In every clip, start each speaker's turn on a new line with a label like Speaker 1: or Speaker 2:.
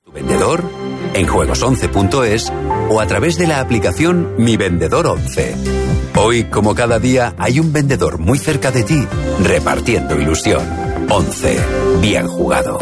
Speaker 1: ¿Tu vendedor? En juegos11.es o a través de la aplicación Mi Vendedor 11. Hoy, como cada día, hay un vendedor muy cerca de ti, repartiendo ilusión. 11. Bien jugado.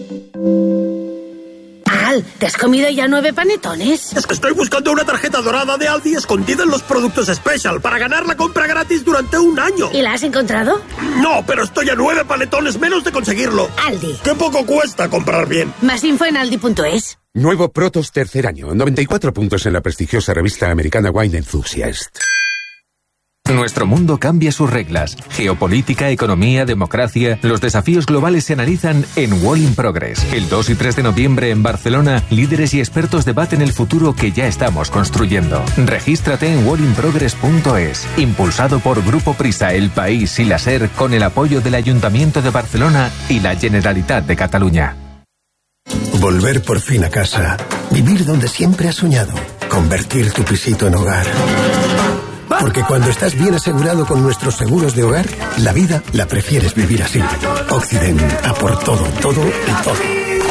Speaker 2: Al, ¿te has comido ya 9 panetones?
Speaker 3: Es que estoy buscando una tarjeta dorada de Aldi escondida en los productos Special para ganar la compra gratis durante un año.
Speaker 2: ¿Y la has encontrado?
Speaker 3: No, pero estoy a 9 panetones menos de conseguirlo.
Speaker 2: Aldi.
Speaker 3: ¡Qué poco cuesta comprar bien!
Speaker 2: Más info en aldi.es.
Speaker 4: Nuevo Protos tercer año, 94 puntos en la prestigiosa revista americana Wine Enthusiast.
Speaker 5: Nuestro mundo cambia sus reglas. Geopolítica, economía, democracia. Los desafíos globales se analizan en World in Progress. El 2 y 3 de noviembre en Barcelona, líderes y expertos debaten el futuro que ya estamos construyendo. Regístrate en worldinprogress.es. Impulsado por Grupo Prisa, El País y la SER, con el apoyo del Ayuntamiento de Barcelona y la Generalitat de Cataluña.
Speaker 6: Volver por fin a casa. Vivir donde siempre has soñado. Convertir tu pisito en hogar. Porque cuando estás bien asegurado con nuestros seguros de hogar, la vida la prefieres vivir así. Occident, a por todo, todo y todo.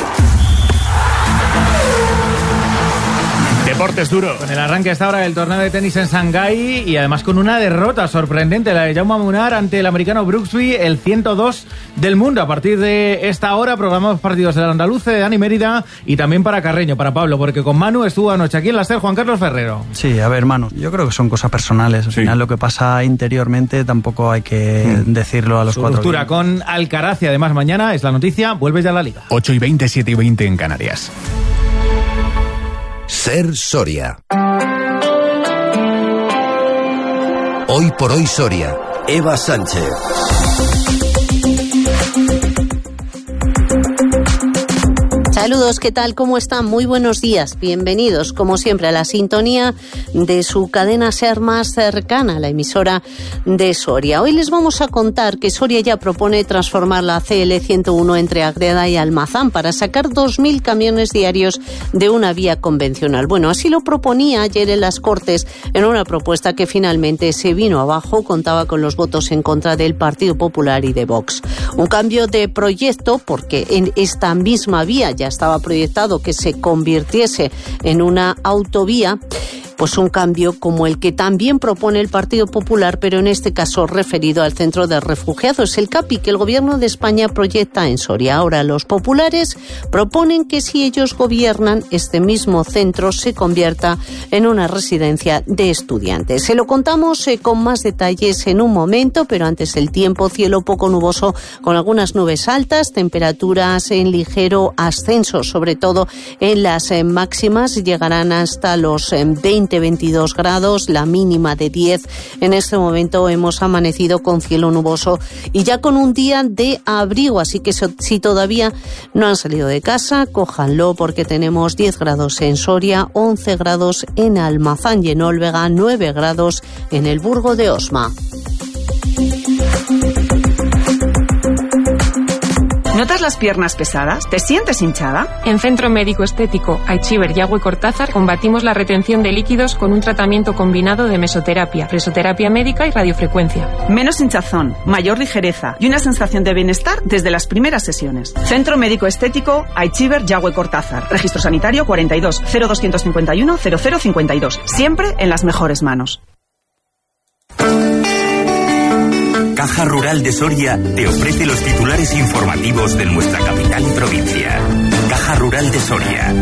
Speaker 7: Deportes duro. Con el arranque hasta ahora del torneo de tenis en Shanghái y además con una derrota sorprendente, la de Jaume Munar ante el americano Brooksby, el 102 del mundo. A partir de esta hora programamos partidos del Andaluce, de Dani Mérida y también para Carreño, para Pablo, porque con Manu estuvo anoche aquí en la SER Juan Carlos Ferrero.
Speaker 8: Sí, a ver, Manu, yo creo que son cosas personales. Al final lo que pasa interiormente tampoco hay que decirlo a los
Speaker 7: Su
Speaker 8: 4.
Speaker 7: ruptura con Alcaraz y además mañana es la noticia, vuelve ya a la Liga.
Speaker 9: 8:20, 7:20 en Canarias.
Speaker 1: SER Soria. Hoy por hoy Soria. Eva Sánchez.
Speaker 10: Saludos, ¿qué tal? ¿Cómo están? Muy buenos días. Bienvenidos, como siempre, a la sintonía de su cadena SER más cercana, la emisora de Soria. Hoy les vamos a contar que Soria ya propone transformar la CL 101 entre Agreda y Almazán para sacar 2.000 camiones diarios de una vía convencional. Bueno, así lo proponía ayer en las Cortes en una propuesta que finalmente se vino abajo, contaba con los votos en contra del Partido Popular y de Vox. Un cambio de proyecto porque en esta misma vía ya estaba proyectado que se convirtiese en una autovía, pues un cambio como el que también propone el Partido Popular, pero en este caso referido al centro de refugiados, el CAPI, que el Gobierno de España proyecta en Soria. Ahora los populares proponen que si ellos gobiernan, este mismo centro se convierta en una residencia de estudiantes. Se lo contamos con más detalles en un momento, pero antes el tiempo, cielo poco nuboso con algunas nubes altas, temperaturas en ligero ascenso, sobre todo en las máximas, llegarán hasta los 22 grados, la mínima de 10. En este momento hemos amanecido con cielo nuboso y ya con un día de abrigo, así que si todavía no han salido de casa, cójanlo porque tenemos 10 grados en Soria, 11 grados en Almazán y en Olvega, 9 grados en el Burgo de Osma.
Speaker 11: ¿Notas las piernas pesadas? ¿Te sientes hinchada?
Speaker 12: En Centro Médico Estético Aichiber Yagüe Cortázar combatimos la retención de líquidos con un tratamiento combinado de mesoterapia, presoterapia médica y radiofrecuencia.
Speaker 11: Menos hinchazón, mayor ligereza y una sensación de bienestar desde las primeras sesiones. Centro Médico Estético Aichiber Yagüe Cortázar. Registro sanitario 42 0251 0052. Siempre en las mejores manos.
Speaker 13: Caja Rural de Soria te ofrece los titulares informativos de nuestra capital y provincia. Caja Rural de Soria.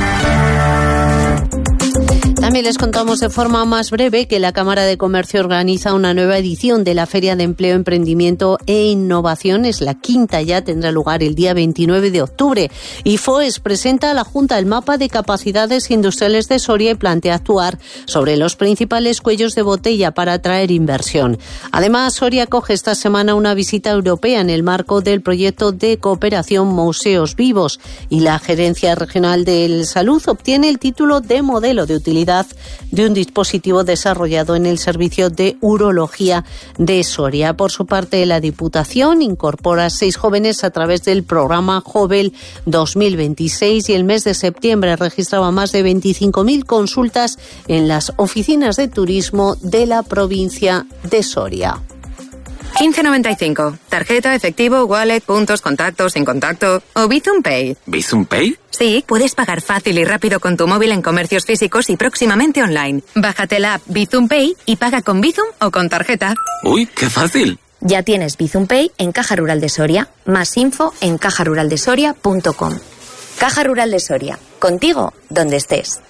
Speaker 10: También les contamos de forma más breve que la Cámara de Comercio organiza una nueva edición de la Feria de Empleo, Emprendimiento e Innovación. Es la quinta ya, tendrá lugar el día 29 de octubre. Y FOES presenta a la Junta el mapa de capacidades industriales de Soria y plantea actuar sobre los principales cuellos de botella para atraer inversión. Además, Soria acoge esta semana una visita europea en el marco del proyecto de cooperación Museos Vivos y la Gerencia Regional de Salud obtiene el título de modelo de utilidad de un dispositivo desarrollado en el Servicio de Urología de Soria. Por su parte, la Diputación incorpora 6 jóvenes a través del programa Jovel 2026 y el mes de septiembre registraba más de 25.000 consultas en las oficinas de turismo de la provincia de Soria.
Speaker 14: 15,95. Tarjeta, efectivo, wallet, puntos, contactos, sin contacto o Bizum Pay.
Speaker 13: ¿Bizum Pay?
Speaker 14: Sí, puedes pagar fácil y rápido con tu móvil en comercios físicos y próximamente online. Bájate la app Bizum Pay y paga con Bizum o con tarjeta.
Speaker 13: ¡Uy, qué fácil!
Speaker 15: Ya tienes Bizum Pay en Caja Rural de Soria. Más info en cajaruraldesoria.com. Caja Rural de Soria. Contigo, donde estés.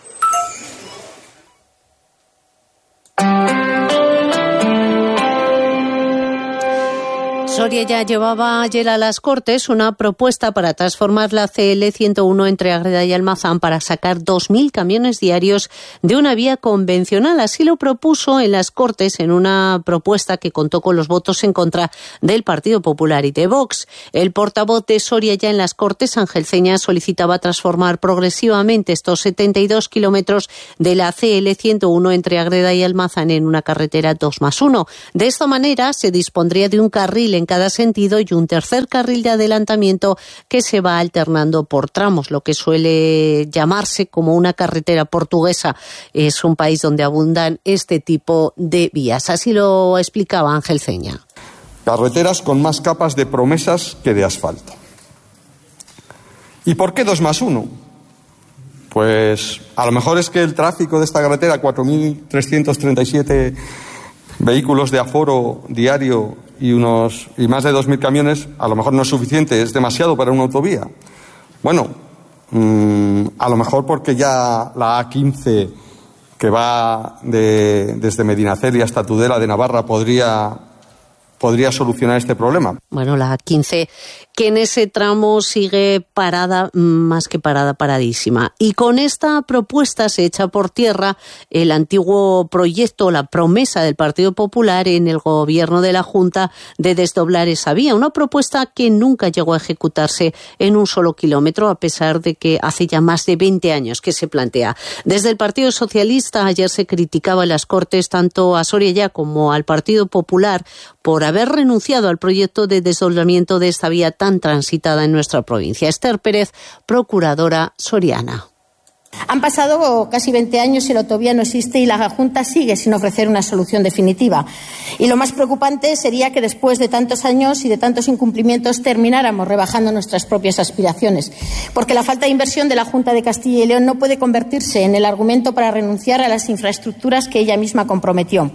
Speaker 10: Soria ya llevaba ayer a las Cortes una propuesta para transformar la CL 101 entre Ágreda y Almazán para sacar 2.000 camiones diarios de una vía convencional. Así lo propuso en las Cortes en una propuesta que contó con los votos en contra del Partido Popular y de Vox. El portavoz de Soria ya en las Cortes, Ángel Ceña, solicitaba transformar progresivamente estos 72 kilómetros de la CL 101 entre Ágreda y Almazán en una carretera 2+1. De esta manera se dispondría de un carril en cada sentido y un tercer carril de adelantamiento que se va alternando por tramos, lo que suele llamarse como una carretera portuguesa. Es un país donde abundan este tipo de vías. Así lo explicaba Ángel Ceña.
Speaker 16: Carreteras con más capas de promesas que de asfalto. ¿Y por qué 2+1? Pues a lo mejor es que el tráfico de esta carretera, 4.337 vehículos de aforo diario y más de 2.000 camiones, a lo mejor no es suficiente, es demasiado para una autovía. Bueno, a lo mejor porque ya la A15 que va desde Medinaceli hasta Tudela de Navarra podría solucionar este problema.
Speaker 10: Bueno, la A15 que en ese tramo sigue parada, más que parada, paradísima. Y con esta propuesta se echa por tierra el antiguo proyecto, la promesa del Partido Popular en el gobierno de la Junta de desdoblar esa vía. Una propuesta que nunca llegó a ejecutarse en un solo kilómetro, a pesar de que hace ya más de 20 años que se plantea. Desde el Partido Socialista ayer se criticaba en las Cortes tanto a Soria ya como al Partido Popular por haber renunciado al proyecto de desdoblamiento de esta vía tan transitada en nuestra provincia. Esther Pérez, procuradora soriana.
Speaker 17: Han pasado casi 20 años y la autovía no existe y la Junta sigue sin ofrecer una solución definitiva. Y lo más preocupante sería que después de tantos años y de tantos incumplimientos termináramos rebajando nuestras propias aspiraciones. Porque la falta de inversión de la Junta de Castilla y León no puede convertirse en el argumento para renunciar a las infraestructuras que ella misma comprometió.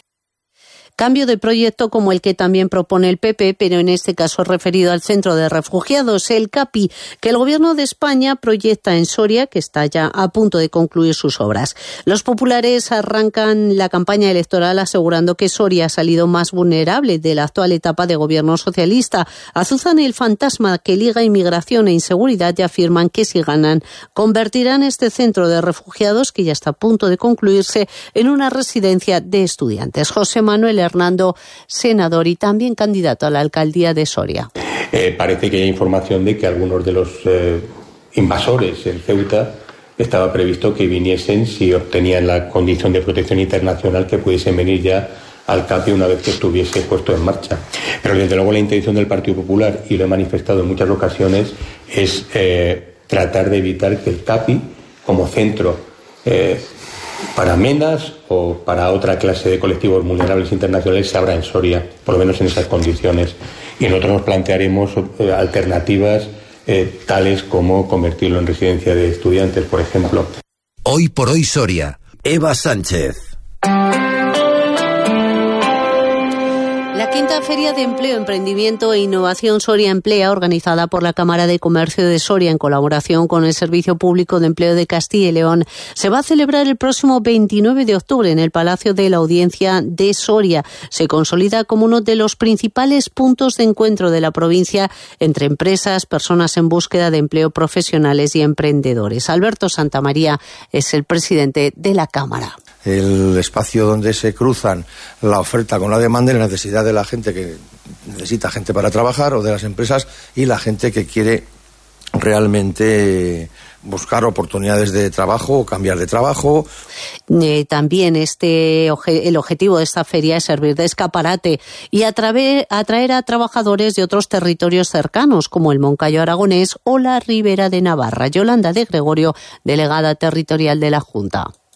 Speaker 10: Cambio de proyecto como el que también propone el PP, pero en este caso referido al centro de refugiados, el CAPI, que el Gobierno de España proyecta en Soria, que está ya a punto de concluir sus obras. Los populares arrancan la campaña electoral asegurando que Soria ha salido más vulnerable de la actual etapa de gobierno socialista. Azuzan el fantasma que liga inmigración e inseguridad y afirman que si ganan, convertirán este centro de refugiados, que ya está a punto de concluirse, en una residencia de estudiantes. José Manuel Hernando, senador y también candidato a la alcaldía de Soria.
Speaker 18: Parece que hay información de que algunos de los invasores en Ceuta estaba previsto que viniesen, si obtenían la condición de protección internacional, que pudiesen venir ya al CAPI una vez que estuviese puesto en marcha. Pero desde luego la intención del Partido Popular, y lo he manifestado en muchas ocasiones, es tratar de evitar que el CAPI, como centro para MENAS o para otra clase de colectivos vulnerables internacionales, se abra en Soria, por lo menos en esas condiciones. Y nosotros nos plantearemos alternativas tales como convertirlo en residencia de estudiantes, por ejemplo.
Speaker 1: Hoy por hoy Soria. Eva Sánchez.
Speaker 10: La quinta Feria de Empleo, Emprendimiento e Innovación Soria Emplea, organizada por la Cámara de Comercio de Soria en colaboración con el Servicio Público de Empleo de Castilla y León, se va a celebrar el próximo 29 de octubre en el Palacio de la Audiencia de Soria. Se consolida como uno de los principales puntos de encuentro de la provincia entre empresas, personas en búsqueda de empleo, profesionales y emprendedores. Alberto Santamaría es el presidente de la Cámara.
Speaker 19: El espacio donde se cruzan la oferta con la demanda y la necesidad de la gente que necesita gente para trabajar o de las empresas y la gente que quiere realmente buscar oportunidades de trabajo o cambiar de trabajo.
Speaker 10: También el objetivo de esta feria es servir de escaparate y atraer a trabajadores de otros territorios cercanos como el Moncayo Aragonés o la Ribera de Navarra. Yolanda de Gregorio, delegada territorial de la Junta.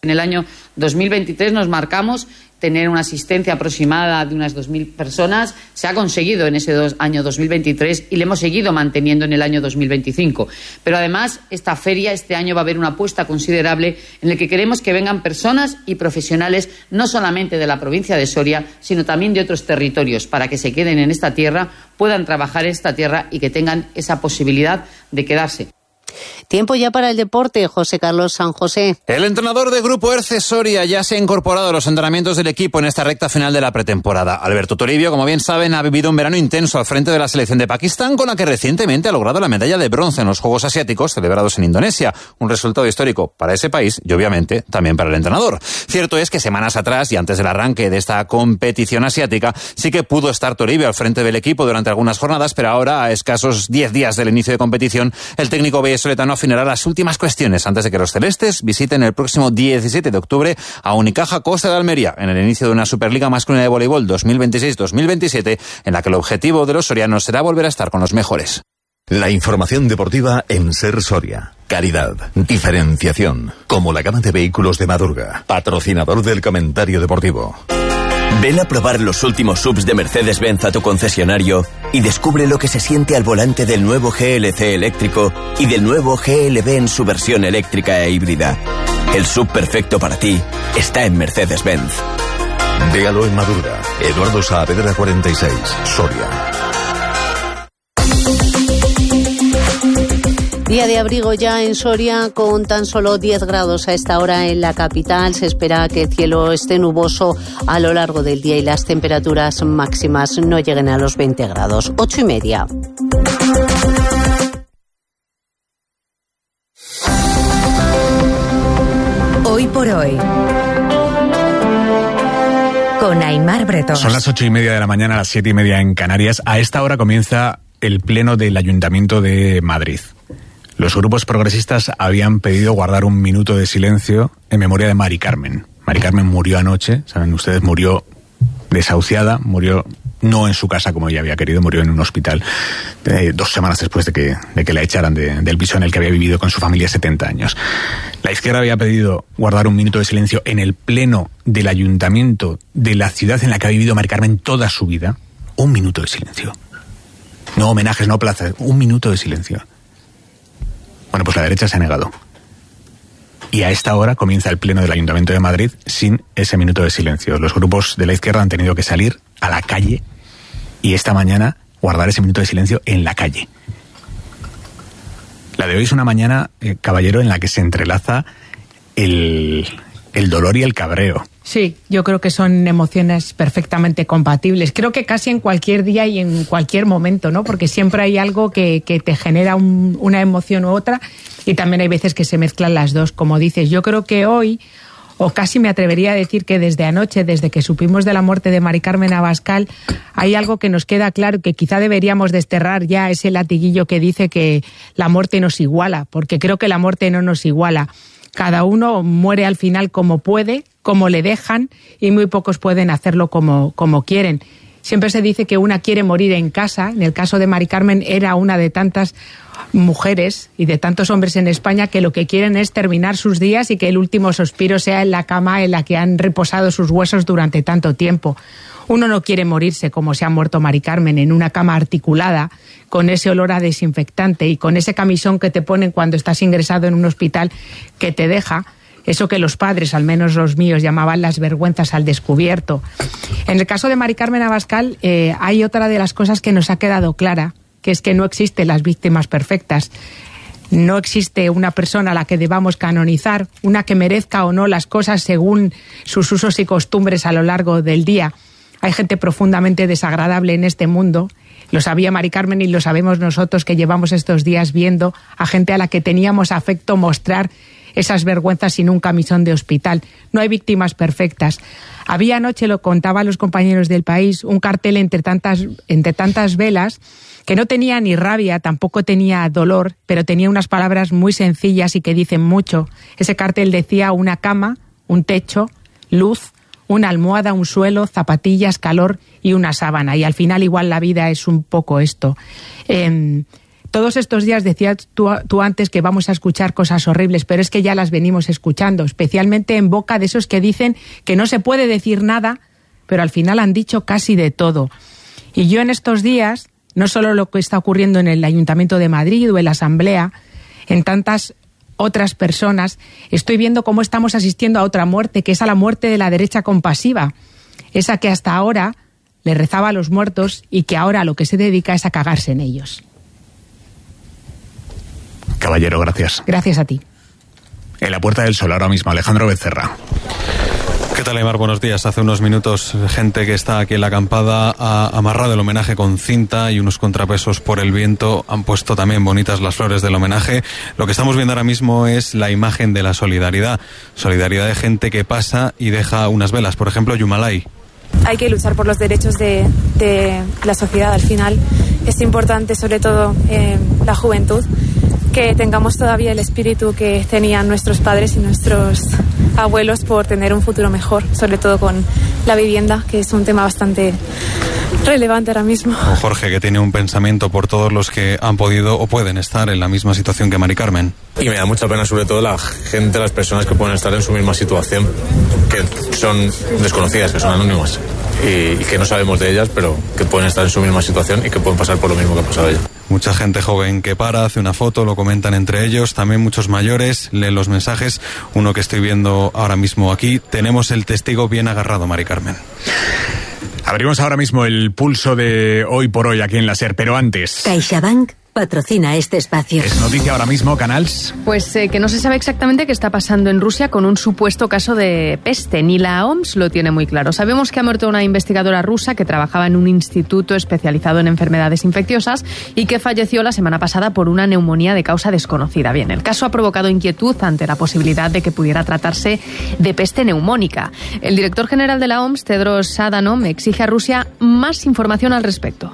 Speaker 20: En el año 2023 nos marcamos tener una asistencia aproximada de unas 2.000 personas. Se ha conseguido en ese año 2023 y le hemos seguido manteniendo en el año 2025. Pero además, esta feria, este año va a haber una apuesta considerable en la que queremos que vengan personas y profesionales no solamente de la provincia de Soria, sino también de otros territorios, para que se queden en esta tierra, puedan trabajar en esta tierra y que tengan esa posibilidad de quedarse.
Speaker 10: Tiempo ya para el deporte, José Carlos San José.
Speaker 21: El entrenador de Grupo Erce Soria ya se ha incorporado a los entrenamientos del equipo en esta recta final de la pretemporada. Alberto Toribio, como bien saben, ha vivido un verano intenso al frente de la selección de Pakistán, con la que recientemente ha logrado la medalla de bronce en los Juegos Asiáticos celebrados en Indonesia. Un resultado histórico para ese país y obviamente también para el entrenador. Cierto es que semanas atrás y antes del arranque de esta competición asiática sí que pudo estar Toribio al frente del equipo durante algunas jornadas, pero ahora, a escasos 10 días del inicio de competición, el técnico vallisoletano afinará las últimas cuestiones antes de que los celestes visiten el próximo 17 de octubre a Unicaja Costa de Almería, en el inicio de una Superliga Masculina de Voleibol 2026-2027, en la que el objetivo de los sorianos será volver a estar con los mejores.
Speaker 22: La información deportiva en Ser Soria. Calidad, diferenciación, como la gama de vehículos de Madurga, patrocinador del comentario deportivo.
Speaker 23: Ven a probar los últimos SUVs de Mercedes-Benz a tu concesionario y descubre lo que se siente al volante del nuevo GLC eléctrico y del nuevo GLB en su versión eléctrica e híbrida. El SUV perfecto para ti está en Mercedes-Benz.
Speaker 22: Véalo en Madurga, Eduardo Saavedra 46, Soria.
Speaker 10: Día de abrigo ya en Soria, con tan solo 10 grados a esta hora en la capital. Se espera que el cielo esté nuboso a lo largo del día y las temperaturas máximas no lleguen a los 20 grados. 8:30.
Speaker 14: Hoy por hoy, con Aimar Bretón.
Speaker 9: Son las 8:30 de la mañana, a las 7:30 en Canarias. A esta hora comienza el pleno del Ayuntamiento de Madrid. Los grupos progresistas habían pedido guardar un minuto de silencio en memoria de Mari Carmen. Mari Carmen murió anoche, saben ustedes, murió desahuciada, murió no en su casa como ella había querido, murió en un hospital 2 semanas después de que la echaran del piso en el que había vivido con su familia 70 años. La izquierda había pedido guardar un minuto de silencio en el pleno del Ayuntamiento de la ciudad en la que ha vivido Mari Carmen toda su vida. Un minuto de silencio. No homenajes, no plazas, un minuto de silencio. Bueno, pues la derecha se ha negado. Y a esta hora comienza el pleno del Ayuntamiento de Madrid sin ese minuto de silencio. Los grupos de la izquierda han tenido que salir a la calle y esta mañana guardar ese minuto de silencio en la calle. La de hoy es una mañana, caballero, en la que se entrelaza el dolor y el cabreo.
Speaker 12: Sí, yo creo que son emociones perfectamente compatibles. Creo que casi en cualquier día y en cualquier momento, ¿no? Porque siempre hay algo que te genera una emoción u otra, y también hay veces que se mezclan las dos, como dices. Yo creo que hoy, o casi me atrevería a decir que desde anoche, desde que supimos de la muerte de Mari Carmen Abascal, hay algo que nos queda claro, que quizá deberíamos desterrar ya ese latiguillo que dice que la muerte nos iguala, porque creo que la muerte no nos iguala. Cada uno muere al final como puede, como le dejan, y muy pocos pueden hacerlo como quieren. Siempre se dice que una quiere morir en casa. En el caso de Mari Carmen era una de tantas mujeres y de tantos hombres en España que lo que quieren es terminar sus días y que el último suspiro sea en la cama en la que han reposado sus huesos durante tanto tiempo. Uno no quiere morirse como se ha muerto Mari Carmen, en una cama articulada, con ese olor a desinfectante y con ese camisón que te ponen cuando estás ingresado en un hospital, que te deja eso que los padres, al menos los míos, llamaban las vergüenzas al descubierto. En el caso de Mari Carmen Abascal, hay otra de las cosas que nos ha quedado clara, que es que no existen las víctimas perfectas. No existe una persona a la que debamos canonizar, una que merezca o no las cosas según sus usos y costumbres a lo largo del día. Hay gente profundamente desagradable en este mundo. Lo sabía Mari Carmen y lo sabemos nosotros, que llevamos estos días viendo a gente a la que teníamos afecto mostrar esas vergüenzas sin un camisón de hospital. No hay víctimas perfectas. Había anoche, lo contaban los compañeros del País, un cartel entre tantas velas que no tenía ni rabia, tampoco tenía dolor, pero tenía unas palabras muy sencillas y que dicen mucho. Ese cartel decía: una cama, un techo, luz, una almohada, un suelo, zapatillas, calor y una sábana. Y al final igual la vida es un poco esto. Todos estos días decías tú antes que vamos a escuchar cosas horribles, pero es que ya las venimos escuchando, especialmente en boca de esos que dicen que no se puede decir nada, pero al final han dicho casi de todo. Y yo en estos días, no solo lo que está ocurriendo en el Ayuntamiento de Madrid o en la Asamblea, en tantas otras personas, estoy viendo cómo estamos asistiendo a otra muerte, que es a la muerte de la derecha compasiva, esa que hasta ahora le rezaba a los muertos y que ahora a lo que se dedica es a cagarse en ellos.
Speaker 9: Caballero, gracias.
Speaker 12: Gracias a ti.
Speaker 9: En la Puerta del Sol ahora mismo, Alejandro Becerra.
Speaker 2: ¿Qué tal, Aymar? Buenos días. Hace unos minutos, gente que está aquí en la acampada ha amarrado el homenaje con cinta y unos contrapesos por el viento. Han puesto también bonitas las flores del homenaje. Lo que estamos viendo ahora mismo es la imagen de la solidaridad. Solidaridad de gente que pasa y deja unas velas. Por ejemplo, Yumalay.
Speaker 3: Hay que luchar por los derechos de la sociedad. Al final es importante, sobre todo la juventud, que tengamos todavía el espíritu que tenían nuestros padres y nuestros abuelos por tener un futuro mejor, sobre todo con la vivienda, que es un tema bastante relevante ahora mismo.
Speaker 2: O Jorge, que tiene un pensamiento por todos los que han podido o pueden estar en la misma situación que Mari Carmen.
Speaker 4: Y me da mucha pena sobre todo la gente, las personas que pueden estar en su misma situación, que son desconocidas, que son anónimas y que no sabemos de ellas, pero que pueden estar en su misma situación y que pueden pasar por lo mismo que ha pasado ella.
Speaker 2: Mucha gente joven que para, hace una foto, lo comentan entre ellos, también muchos mayores, leen los mensajes. Uno que estoy viendo ahora mismo aquí, tenemos el testigo bien agarrado, Mari Carmen.
Speaker 9: Abrimos ahora mismo el pulso de Hoy por Hoy aquí en la SER, pero antes...
Speaker 24: CaixaBank patrocina este espacio.
Speaker 9: Es noticia ahora mismo, Canals.
Speaker 25: Pues que no se sabe exactamente qué está pasando en Rusia con un supuesto caso de peste. Ni la OMS lo tiene muy claro. Sabemos que ha muerto una investigadora rusa que trabajaba en un instituto especializado en enfermedades infecciosas y que falleció la semana pasada por una neumonía de causa desconocida. Bien, el caso ha provocado inquietud ante la posibilidad de que pudiera tratarse de peste neumónica. El director general de la OMS, Tedros Adhanom, exige a Rusia más información al respecto.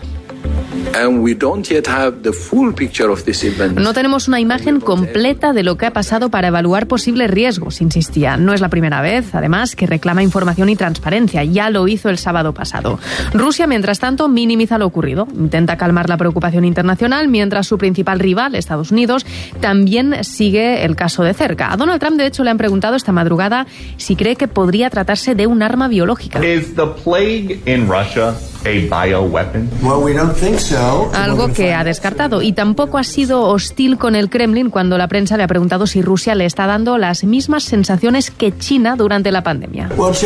Speaker 25: No tenemos una imagen completa de lo que ha pasado para evaluar posibles riesgos, insistía. No es la primera vez, además, que reclama información y transparencia. Ya lo hizo el sábado pasado. Rusia, mientras tanto, minimiza lo ocurrido. Intenta calmar la preocupación internacional, mientras su principal rival, Estados Unidos, también sigue el caso de cerca. A Donald Trump, de hecho, le han preguntado esta madrugada si cree que podría tratarse de un arma biológica.
Speaker 26: ¿Es the plague in Russia a bioweapon?
Speaker 25: Well, we don't think so. Algo que ha descartado, y tampoco ha sido hostil con el Kremlin cuando la prensa le ha preguntado si Rusia le está dando las mismas sensaciones que China durante la pandemia.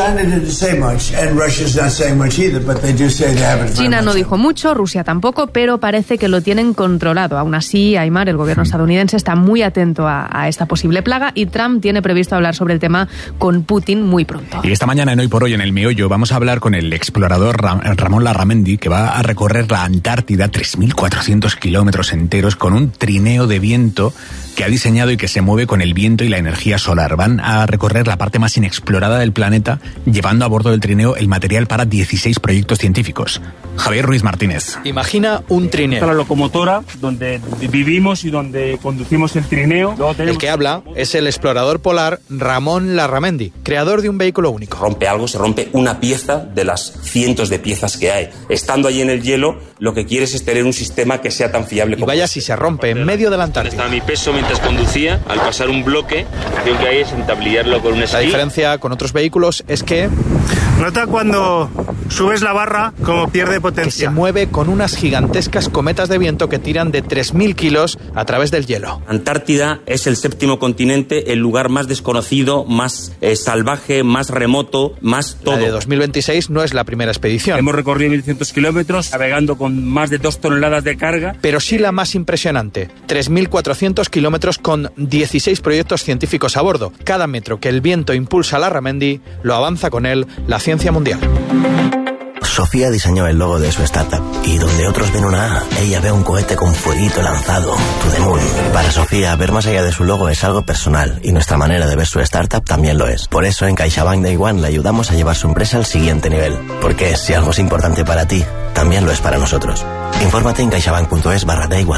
Speaker 25: China no dijo mucho, Rusia tampoco, pero parece que lo tienen controlado. Aún así, Aymar, el gobierno estadounidense está muy atento a esta posible plaga y Trump tiene previsto hablar sobre el tema con Putin muy pronto.
Speaker 9: Y esta mañana en Hoy por Hoy, en el Meollo, vamos a hablar con el explorador Ramón Larramendi, que va a recorrer la Antártida 3.400 kilómetros enteros con un trineo de viento que ha diseñado y que se mueve con el viento y la energía solar. Van a recorrer la parte más inexplorada del planeta, llevando a bordo del trineo el material para 16 proyectos científicos. Javier Ruiz Martínez.
Speaker 27: Imagina un trineo.
Speaker 28: La locomotora donde vivimos y donde conducimos el trineo.
Speaker 27: El que habla es el explorador polar Ramón Larramendi, creador de un vehículo único.
Speaker 29: Rompe algo, se rompe una pieza de las cientos de piezas que hay. Estando ahí en el hielo, lo que quieres es tener un sistema que sea tan fiable como...
Speaker 27: Y vaya si se rompe en medio de la Antártida.
Speaker 28: Estaba mi peso mientras conducía, al pasar un bloque, la acción que hay es entablillarlo con un esquí.
Speaker 27: La diferencia con otros vehículos es que...
Speaker 28: Nota cuando subes la barra como pierde potencia.
Speaker 27: Que se mueve con unas gigantescas cometas de viento que tiran de 3.000 kilos a través del hielo.
Speaker 29: Antártida es el séptimo continente, el lugar más desconocido, más salvaje, más remoto, más todo.
Speaker 27: La de 2026 no es la primera expedición.
Speaker 28: Hemos recorrido 1.100 kilómetros, navegando con más de 2 toneladas de carga.
Speaker 27: Pero sí la más impresionante, 3.400 kilómetros con 16 proyectos científicos a bordo. Cada metro que el viento impulsa a Larramendi, lo avanza con él la ciencia mundial.
Speaker 23: Sofía diseñó el logo de su startup y donde otros ven una A, ella ve un cohete con fueguito lanzado, to the moon. Para Sofía, ver más allá de su logo es algo personal y nuestra manera de ver su startup también lo es. Por eso en CaixaBank Day One le ayudamos a llevar su empresa al siguiente nivel. Porque si algo es importante para ti, también lo es para nosotros. Infórmate en caixabank.es/Day One.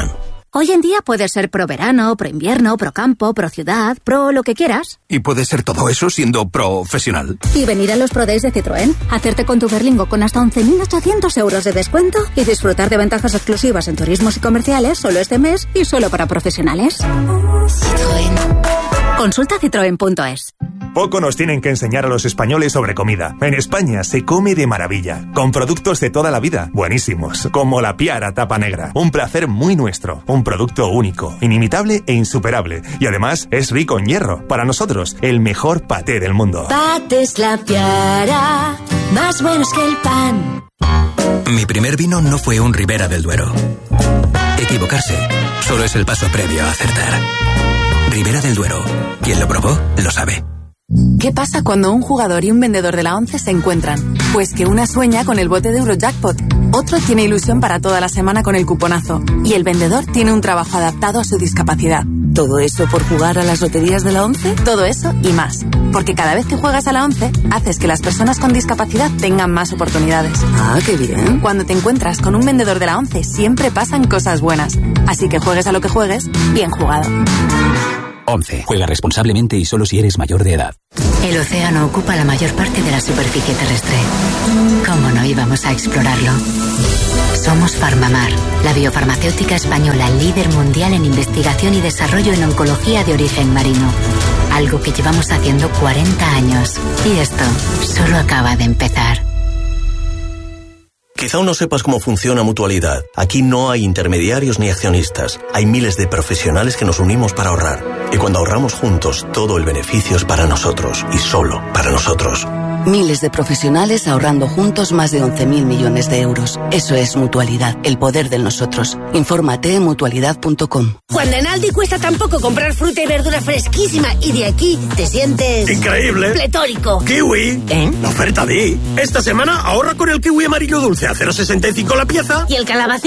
Speaker 5: Hoy en día puedes ser pro verano, pro invierno, pro campo, pro ciudad, pro lo que quieras.
Speaker 6: ¿Y puedes ser todo eso siendo profesional?
Speaker 5: Y venir a los Pro Days de Citroën, hacerte con tu Berlingo con hasta 11.800 euros de descuento y disfrutar de ventajas exclusivas en turismos y comerciales solo este mes y solo para profesionales. Citroën. Consulta citroen.es.
Speaker 7: Poco nos tienen que enseñar a los españoles sobre comida. En España se come de maravilla, con productos de toda la vida, buenísimos, como la Piara tapa negra. Un placer muy nuestro, un producto único, inimitable e insuperable. Y además es rico en hierro. Para nosotros, el mejor paté del mundo.
Speaker 8: Patés La Piara, más buenos que el pan.
Speaker 11: Mi primer vino no fue un Ribera del Duero. Equivocarse solo es el paso previo a acertar. Ribera del Duero. Quien lo probó, lo sabe.
Speaker 13: ¿Qué pasa cuando un jugador y un vendedor de la ONCE se encuentran? Pues que una sueña con el bote de Eurojackpot, otro tiene ilusión para toda la semana con el cuponazo y el vendedor tiene un trabajo adaptado a su discapacidad. ¿Todo eso por jugar a las loterías de la ONCE? Todo eso y más. Porque cada vez que juegas a la ONCE, haces que las personas con discapacidad tengan más oportunidades.
Speaker 8: Ah, qué bien.
Speaker 13: Cuando te encuentras con un vendedor de la ONCE, siempre pasan cosas buenas. Así que juegues a lo que juegues, bien jugado.
Speaker 15: 11. Juega responsablemente y solo si eres mayor de edad.
Speaker 24: El océano ocupa la mayor parte de la superficie terrestre. ¿Cómo no íbamos a explorarlo? Somos Farmamar, la biofarmacéutica española líder mundial en investigación y desarrollo en oncología de origen marino. Algo que llevamos haciendo 40 años. Y esto solo acaba de empezar.
Speaker 16: Quizá aún no sepas cómo funciona Mutualidad. Aquí no hay intermediarios ni accionistas. Hay miles de profesionales que nos unimos para ahorrar. Y cuando ahorramos juntos, todo el beneficio es para nosotros. Y solo para nosotros.
Speaker 17: Miles de profesionales ahorrando juntos más de 11.000 millones de euros. Eso es Mutualidad, el poder del nosotros. Infórmate en mutualidad.com.
Speaker 30: Cuando en Aldi cuesta tan poco comprar fruta y verdura fresquísima y de aquí te sientes...
Speaker 31: ¡increíble!
Speaker 30: ¡Pletórico!
Speaker 31: ¡Kiwi! La oferta de... Esta semana ahorra con el kiwi amarillo dulce a 0,65 la pieza.
Speaker 30: Y el calabacín